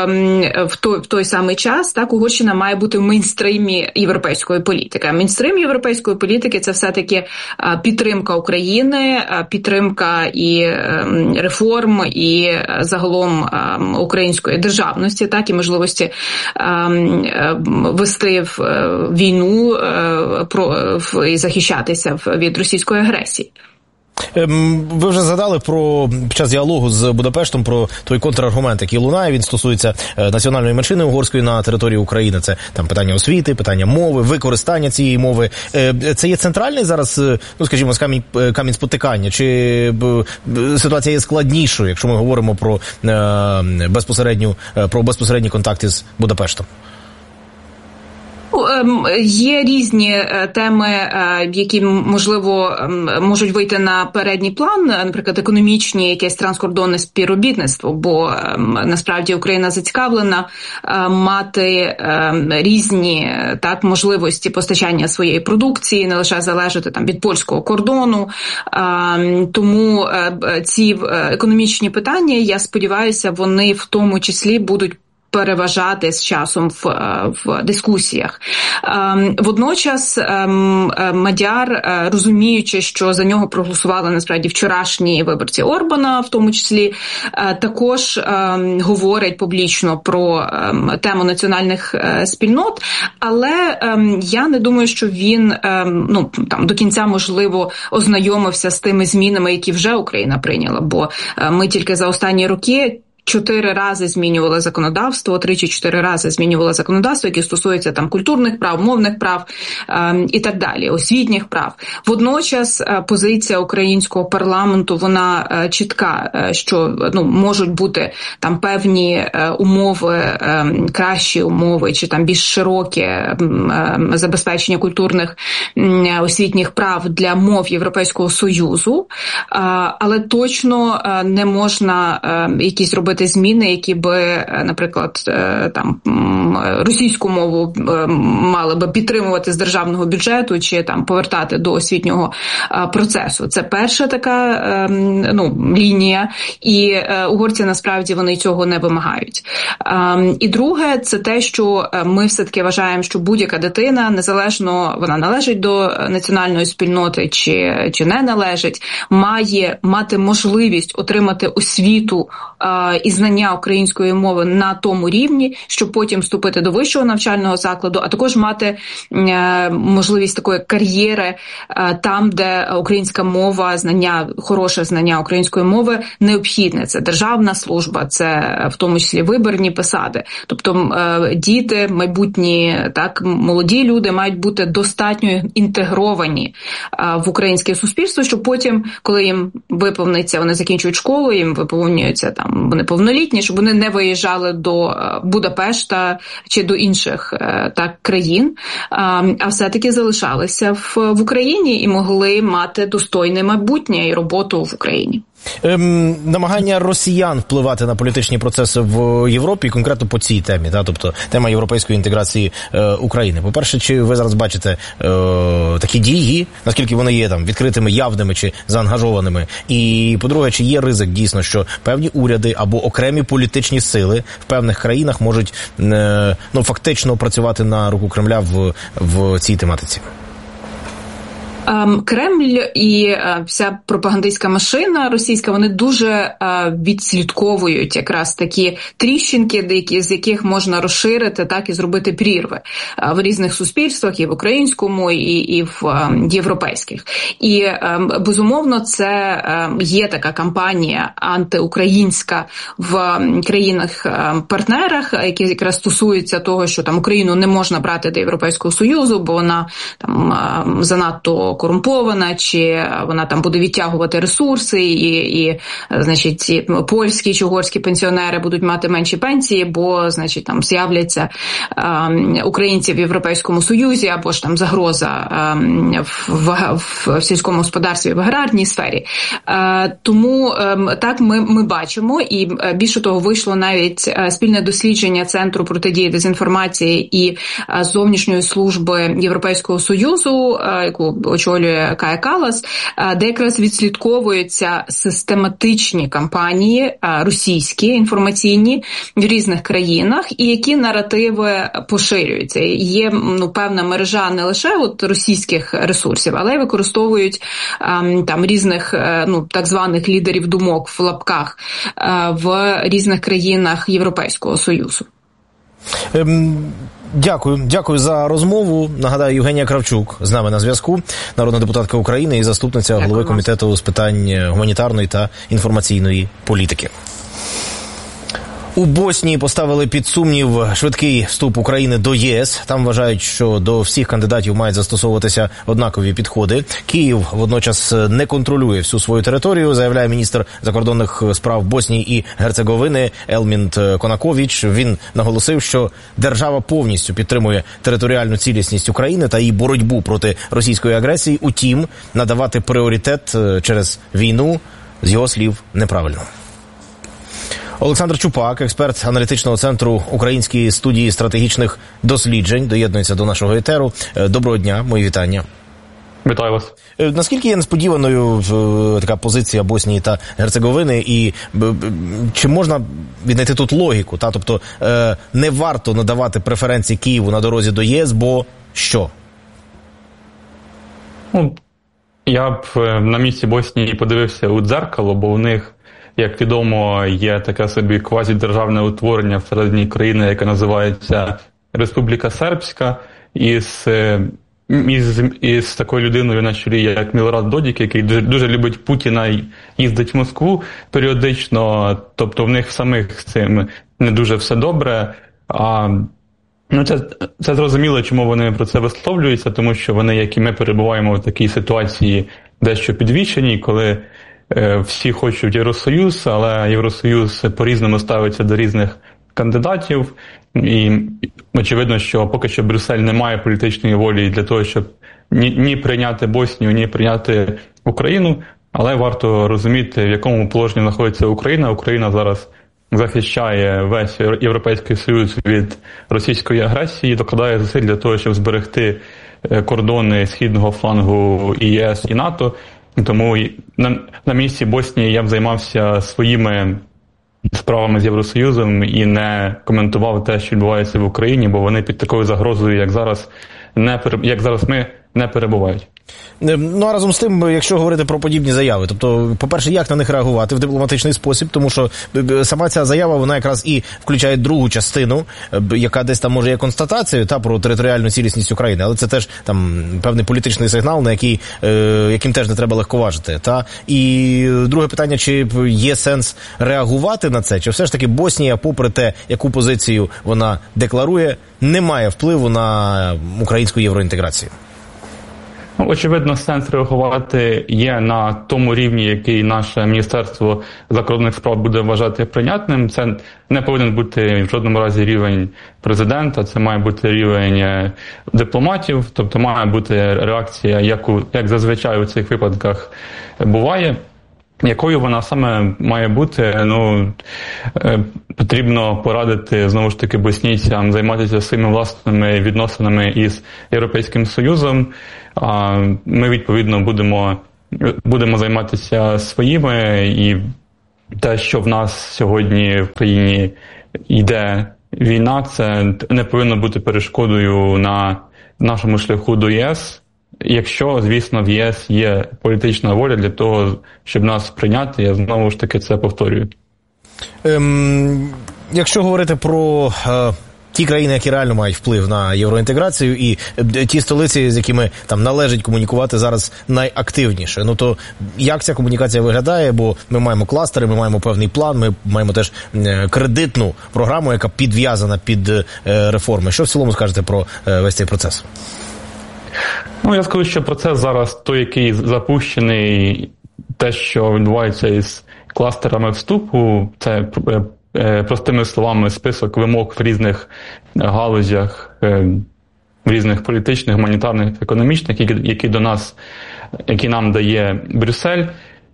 в той самий час так Угорщина має бути в мейнстримі європейської політики. А мейнстрим європейської політики – це все-таки підтримка України, підтримка і реформ, і загалом української державності, так, і можливості вести війну і захищатися від російської агресії. Ви вже згадали під час діалогу з Будапештом про той контраргумент, який лунає. Він стосується національної меншини угорської на території України. Це там питання освіти, питання мови, використання цієї мови. Це є центральний зараз, скажімо, камінь спотикання? Чи ситуація є складнішою, якщо ми говоримо про безпосередні контакти з Будапештом? Є різні теми, які, можливо, можуть вийти на передній план, наприклад, економічні, якесь транскордонне співробітництво, бо насправді Україна зацікавлена мати різні можливості постачання своєї продукції, не лише залежати там від польського кордону. Тому ці економічні питання, я сподіваюся, вони в тому числі будуть переважати з часом в дискусіях. Водночас Мадяр, розуміючи, що за нього проголосували насправді вчорашні виборці Орбана, в тому числі, також говорить публічно про тему національних спільнот, але я не думаю, що він до кінця, можливо, ознайомився з тими змінами, які вже Україна прийняла, бо ми тільки за останні роки 4 рази змінювали законодавство, 3 чи 4 рази змінювали законодавство, які стосуються там культурних прав, мовних прав і так далі, освітніх прав. Водночас позиція українського парламенту, вона чітка, що можуть бути там певні умови, кращі умови, чи там більш широке забезпечення культурних освітніх прав для мов Європейського Союзу, але точно не можна якісь робити робити зміни, які би, наприклад, там російську мову мали би підтримувати з державного бюджету чи там повертати до освітнього процесу. Це перша така лінія, і угорці насправді вони цього не вимагають. І друге, це те, що ми все-таки вважаємо, що будь-яка дитина, незалежно вона належить до національної спільноти чи не належить, має мати можливість отримати освіту і знання української мови на тому рівні, щоб потім вступити до вищого навчального закладу, а також мати можливість такої кар'єри там, де українська мова, хороше знання української мови необхідне. Це державна служба, це в тому числі виборні посади. Тобто діти, майбутні, так, молоді люди мають бути достатньо інтегровані в українське суспільство, щоб потім, коли їм виповниться, вони закінчують школу, їм виповнюються там, вони повнолітні, щоб вони не виїжджали до Будапешта чи до інших країн, а все-таки залишалися в Україні і могли мати достойне майбутнє і роботу в Україні. Намагання росіян впливати на політичні процеси в Європі, конкретно по цій темі, тобто тема європейської інтеграції України. По-перше, чи ви зараз бачите такі дії, наскільки вони є там відкритими, явними чи заангажованими? І, по-друге, чи є ризик дійсно, що певні уряди або окремі політичні сили в певних країнах можуть фактично працювати на руку Кремля в цій тематиці? Кремль і вся пропагандистська машина російська, вони дуже відслідковують якраз такі тріщинки, з яких можна розширити, так, і зробити прірви в різних суспільствах, і в українському, і в європейських. І, безумовно, це є така кампанія антиукраїнська в країнах-партнерах, які якраз стосуються того, що там Україну не можна брати до Європейського Союзу, бо вона там занадто корумпована, чи вона там буде відтягувати ресурси, і значить, польські чи угорські пенсіонери будуть мати менші пенсії, бо, значить, там з'являться українці в Європейському Союзі, або ж там загроза в сільському господарстві, в аграрній сфері. Тому так ми бачимо, і більше того, вийшло навіть спільне дослідження Центру протидії дезінформації і зовнішньої служби Європейського Союзу, яку очолює Кая Каллас, де якраз відслідковуються систематичні кампанії російські, інформаційні в різних країнах, і які наративи поширюються. Є певна мережа не лише російських ресурсів, але й використовують там різних так званих лідерів думок в лапках в різних країнах Європейського Союзу. Дякую за розмову. Нагадаю, Євгенія Кравчук з нами на зв'язку, народна депутатка України і заступниця голови комітету з питань гуманітарної та інформаційної політики. У Боснії поставили під сумнів швидкий вступ України до ЄС. Там вважають, що до всіх кандидатів мають застосовуватися однакові підходи. Київ водночас не контролює всю свою територію, заявляє міністр закордонних справ Боснії і Герцеговини Елмінд Конаковіч. Він наголосив, що держава повністю підтримує територіальну цілісність України та її боротьбу проти російської агресії. Утім, надавати пріоритет через війну, з його слів, неправильно. Олександр Чупак, експерт аналітичного центру Української студії стратегічних досліджень, доєднується до нашого етеру. Доброго дня, мої вітання. Вітаю вас. Наскільки є несподіваною така позиція Боснії та Герцеговини, і чи можна віднайти тут логіку? Тобто не варто надавати преференції Києву на дорозі до ЄС, бо що? Я б на місці Боснії подивився у дзеркало, бо у них, як відомо, є таке собі квазідержавне утворення всередині країни, яке називається Республіка Сербська, із такою людиною на чолі, як Мілорад Додік, який дуже любить Путіна, їздить в Москву періодично, тобто в них самих з цим не дуже все добре. Це зрозуміло, чому вони про це висловлюються, тому що вони, як і ми, перебуваємо в такій ситуації дещо підвішеній, коли всі хочуть Євросоюз, але Євросоюз по-різному ставиться до різних кандидатів. І очевидно, що поки що Брюссель не має політичної волі для того, щоб ні прийняти Боснію, ні прийняти Україну. Але варто розуміти, в якому положенні знаходиться Україна. Україна зараз захищає весь Європейський Союз від російської агресії, докладає зусиль для того, щоб зберегти кордони східного флангу і ЄС, і НАТО. Тому на місці Боснії я б займався своїми справами з Євросоюзом і не коментував те, що відбувається в Україні, бо вони під такою загрозою, як зараз ми, не перебувають. Ну, а разом з тим, якщо говорити про подібні заяви, тобто, по-перше, як на них реагувати в дипломатичний спосіб, тому що сама ця заява, вона якраз і включає другу частину, яка десь там може є констатацією про територіальну цілісність України, але це теж там певний політичний сигнал, на яким теж не треба легковажити. І друге питання, чи є сенс реагувати на це, чи все ж таки Боснія, попри те, яку позицію вона декларує, не має впливу на українську євроінтеграцію? Очевидно, сенс реагувати є на тому рівні, який наше Міністерство закордонних справ буде вважати прийнятним. Це не повинен бути в жодному разі рівень президента, це має бути рівень дипломатів, тобто має бути реакція, як зазвичай у цих випадках буває. Якою вона саме має бути, потрібно порадити, знову ж таки, боснійцям займатися своїми власними відносинами із Європейським Союзом. Ми, відповідно, будемо займатися своїми, і те, що в нас сьогодні в країні йде війна, це не повинно бути перешкодою на нашому шляху до ЄС. Якщо, звісно, в ЄС є політична воля для того, щоб нас прийняти, я знову ж таки це повторюю. Якщо говорити про ті країни, які реально мають вплив на євроінтеграцію, і ті столиці, з якими там належить комунікувати зараз найактивніше, то як ця комунікація виглядає? Бо ми маємо кластери, ми маємо певний план, ми маємо теж кредитну програму, яка підв'язана під реформи. Що в цілому скажете про весь цей процес? Я скажу, що процес зараз той, який запущений, те, що відбувається із кластерами вступу, це, простими словами, список вимог в різних галузях, в різних політичних, гуманітарних, економічних, які нам дає Брюссель.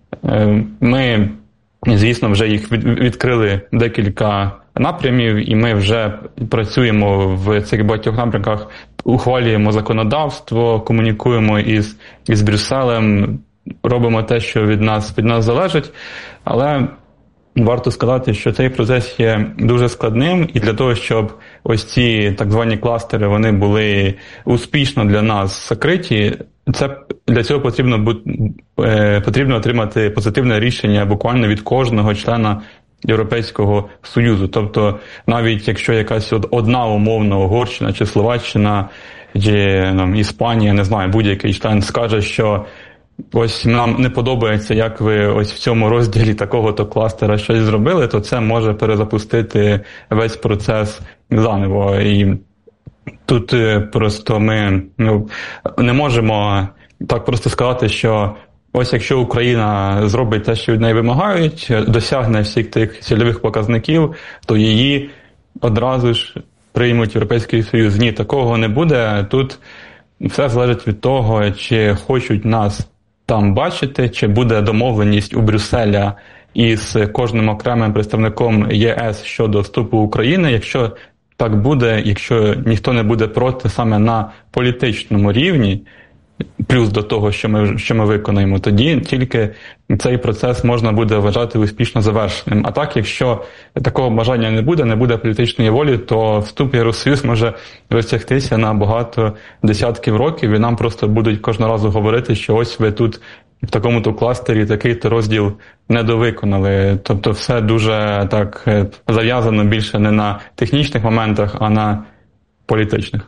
Ми, звісно, вже їх відкрили декілька напрямів, і ми вже працюємо в цих багатьох напрямках, ухвалюємо законодавство, комунікуємо із Брюсселем, робимо те, що від нас залежить, але варто сказати, що цей процес є дуже складним, і для того, щоб ось ці так звані кластери, вони були успішно для нас закриті, для цього потрібно отримати позитивне рішення буквально від кожного члена Європейського Союзу. Тобто, навіть якщо якась одна умовна Угорщина чи Словаччина, чи Іспанія, не знаю, будь-який член скаже, що ось нам не подобається, як ви ось в цьому розділі такого-то кластера щось зробили, то це може перезапустити весь процес заново. І тут просто ми не можемо так просто сказати, що ось якщо Україна зробить те, що від неї вимагають, досягне всіх тих цільових показників, то її одразу ж приймуть Європейський Союз. Ні, такого не буде. Тут все залежить від того, чи хочуть нас там бачити, чи буде домовленість у Брюсселя із кожним окремим представником ЄС щодо вступу України. Якщо так буде, якщо ніхто не буде проти саме на політичному рівні, плюс до того, що ми виконаємо, тоді тільки цей процес можна буде вважати успішно завершеним. А так, якщо такого бажання не буде політичної волі, то вступ в Євросоюз може розтягтися на багато десятків років, і нам просто будуть кожного разу говорити, що ось ви тут в такому-то кластері такий-то розділ недовиконали. Тобто все дуже так зав'язано більше не на технічних моментах, а на політичних.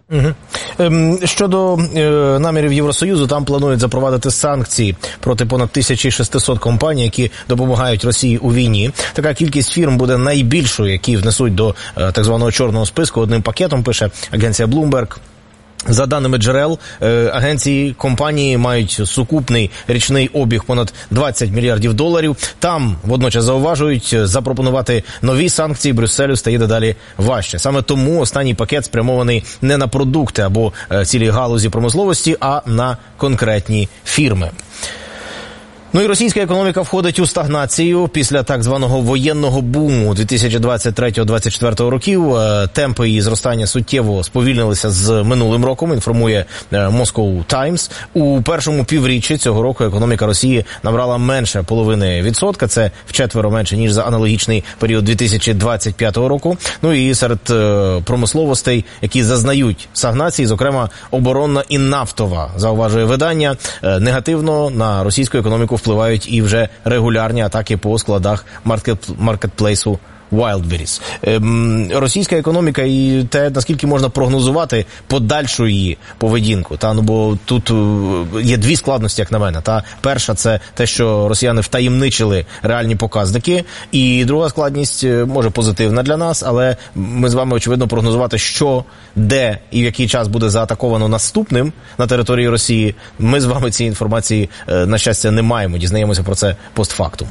Щодо намірів Євросоюзу, там планують запровадити санкції проти понад 1600 компаній, які допомагають Росії у війні. Така кількість фірм буде найбільшою, які внесуть до так званого чорного списку одним пакетом, пише агенція Bloomberg. За даними джерел, агенції, компанії мають сукупний річний обіг понад 20 мільярдів доларів. Там, водночас, зауважують, запропонувати нові санкції Брюсселю стає дедалі важче. Саме тому останній пакет спрямований не на продукти або цілі галузі промисловості, а на конкретні фірми. Ну і російська економіка входить у стагнацію після так званого воєнного буму 2023-2024 років. Темпи її зростання суттєво сповільнилися з минулим роком, інформує Moscow Times. У першому півріччі цього року економіка Росії набрала менше 0,5%. Це вчетверо менше, ніж за аналогічний період 2025 року. Ну і серед промисловостей, які зазнають стагнації, зокрема оборонна і нафтова, зауважує видання, негативно на російську економіку впливають і вже регулярні атаки по складах маркетплейсу Wildberries. Російська економіка і те, наскільки можна прогнозувати подальшу її поведінку. Ну, бо тут є дві складності, як на мене. Перша – це те, що росіяни втаємничили реальні показники. І друга складність, може, позитивна для нас, але ми з вами, очевидно, прогнозувати, що, де і в який час буде заатаковано наступним на території Росії. Ми з вами цієї інформації, на щастя, не маємо. Дізнаємося про це постфактум.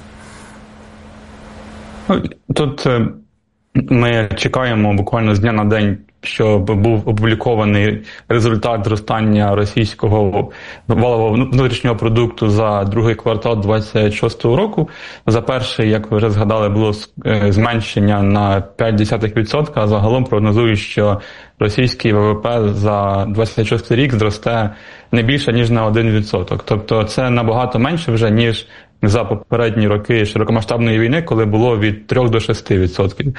Тут ми чекаємо буквально з дня на день, щоб був опублікований результат зростання російського валового внутрішнього продукту за другий квартал 2026 року. За перший, як ви вже згадали, було зменшення на 0,5%, а загалом прогнозують, що російський ВВП за 2026 рік зросте не більше, ніж на 1%. Тобто це набагато менше вже, ніж за попередні роки широкомасштабної війни, коли було від 3 до 6%.